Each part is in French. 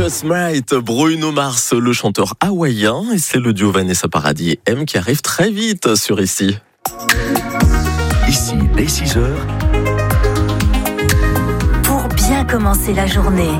Just Right, Bruno Mars, le chanteur hawaïen, et c'est le duo Vanessa Paradis et M qui arrive très vite sur Ici. Ici, dès 6h. Pour bien commencer la journée.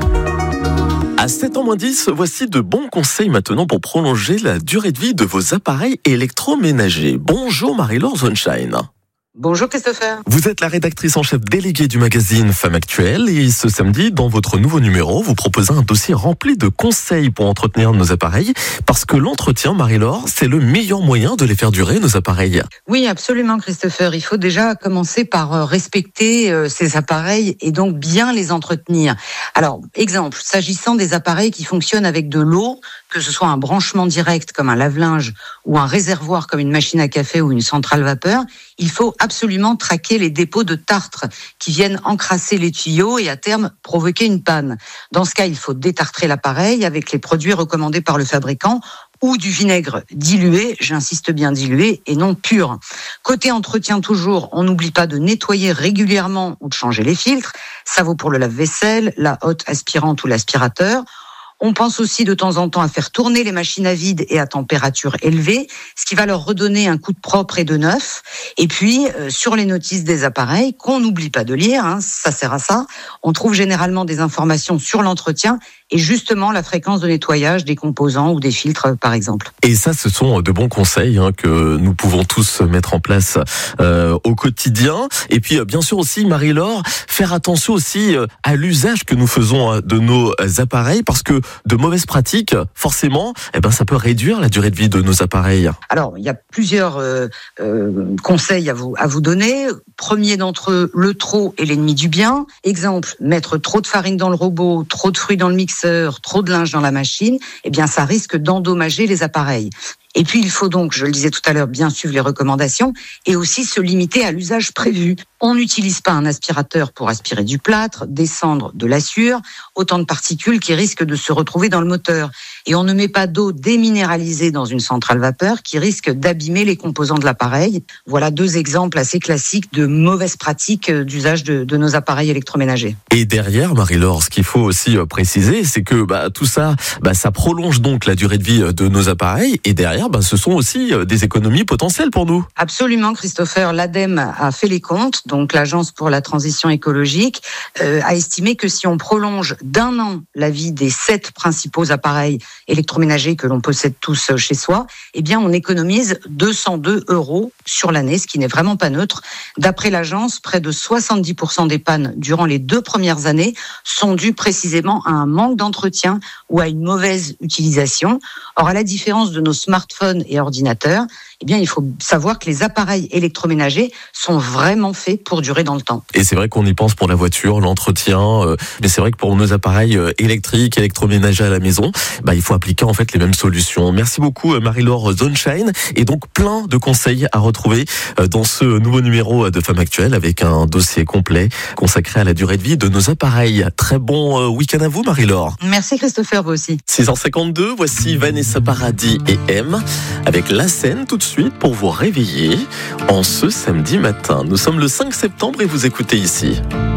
À 7h-10, voici de bons conseils maintenant pour prolonger la durée de vie de vos appareils électroménagers. Bonjour Marie-Laure Sunshine. Bonjour Christopher. Vous êtes la rédactrice en chef déléguée du magazine Femme Actuelle et ce samedi, dans votre nouveau numéro, vous proposez un dossier rempli de conseils pour entretenir nos appareils parce que l'entretien, Marie-Laure, c'est le meilleur moyen de les faire durer, nos appareils. Oui, absolument Christopher. Il faut déjà commencer par respecter ces appareils et donc bien les entretenir. Alors, exemple, s'agissant des appareils qui fonctionnent avec de l'eau, que ce soit un branchement direct comme un lave-linge ou un réservoir comme une machine à café ou une centrale vapeur, il faut absolument traquer les dépôts de tartre qui viennent encrasser les tuyaux et à terme provoquer une panne. Dans ce cas, il faut détartrer l'appareil avec les produits recommandés par le fabricant ou du vinaigre dilué, j'insiste bien dilué et non pur. Côté entretien toujours, on n'oublie pas de nettoyer régulièrement ou de changer les filtres. Ça vaut pour le lave-vaisselle, la hotte aspirante ou l'aspirateur. On pense aussi de temps en temps à faire tourner les machines à vide et à température élevée, ce qui va leur redonner un coup de propre et de neuf. Et puis, sur les notices des appareils, qu'on n'oublie pas de lire, ça sert à ça, on trouve généralement des informations sur l'entretien et justement la fréquence de nettoyage des composants ou des filtres, par exemple. Et ça, ce sont de bons conseils que nous pouvons tous mettre en place au quotidien. Et puis, bien sûr aussi, Marie-Laure, faire attention aussi à l'usage que nous faisons de nos appareils parce que de mauvaises pratiques, forcément, ça peut réduire la durée de vie de nos appareils. Alors, il y a plusieurs conseils à vous donner. Premier d'entre eux, le trop est l'ennemi du bien. Exemple, mettre trop de farine dans le robot, trop de fruits dans le mixeur, trop de linge dans la machine, ça risque d'endommager les appareils. Et puis, il faut donc, je le disais tout à l'heure, bien suivre les recommandations et aussi se limiter à l'usage prévu. On n'utilise pas un aspirateur pour aspirer du plâtre, des cendres, de la sueur, autant de particules qui risquent de se retrouver dans le moteur. Et on ne met pas d'eau déminéralisée dans une centrale vapeur qui risque d'abîmer les composants de l'appareil. Voilà deux exemples assez classiques de mauvaises pratiques d'usage de nos appareils électroménagers. Et derrière, Marie-Laure, ce qu'il faut aussi préciser, c'est que tout ça, ça prolonge donc la durée de vie de nos appareils et derrière, ce sont aussi des économies potentielles pour nous. Absolument, Christopher. L'ADEME a fait les comptes, donc l'Agence pour la transition écologique a estimé que si on prolonge d'1 an la vie des 7 principaux appareils électroménagers que l'on possède tous chez soi, on économise 202 € sur l'année, ce qui n'est vraiment pas neutre. D'après l'agence, près de 70% des pannes durant les 2 premières années sont dues précisément à un manque d'entretien ou à une mauvaise utilisation. Or, à la différence de nos smartphones et ordinateurs, il faut savoir que les appareils électroménagers sont vraiment faits pour durer dans le temps. Et c'est vrai qu'on y pense pour la voiture, l'entretien, mais c'est vrai que pour nos appareils électriques, électroménagers à la maison, il faut appliquer en fait les mêmes solutions. Merci beaucoup Marie-Laure Sunshine et donc plein de conseils à retrouver dans ce nouveau numéro de Femme Actuelle avec un dossier complet consacré à la durée de vie de nos appareils. Très bon week-end à vous Marie-Laure. Merci Christopher, vous aussi. 6h52, voici Vanessa Paradis et M avec La Scène tout de suite pour vous réveiller en ce samedi matin. Nous sommes le 5 septembre et vous écoutez Ici.